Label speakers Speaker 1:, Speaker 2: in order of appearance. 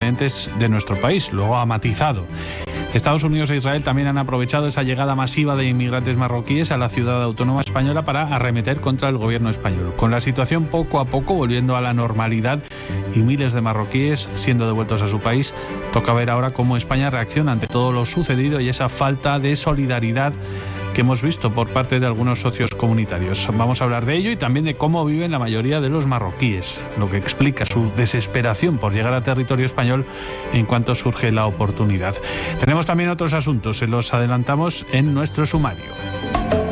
Speaker 1: procedentes de nuestro país. Luego ha matizado. Estados Unidos e Israel también han aprovechado esa llegada masiva de inmigrantes marroquíes a la ciudad autónoma española para arremeter contra el gobierno español. Con la situación poco a poco volviendo a la normalidad y miles de marroquíes siendo devueltos a su país, toca ver ahora cómo España reacciona ante todo lo sucedido y esa falta de solidaridad que hemos visto por parte de algunos socios comunitarios. Vamos a hablar de ello y también de cómo viven la mayoría de los marroquíes, lo que explica su desesperación por llegar a territorio español en cuanto surge la oportunidad. Tenemos también otros asuntos, se los adelantamos en nuestro sumario.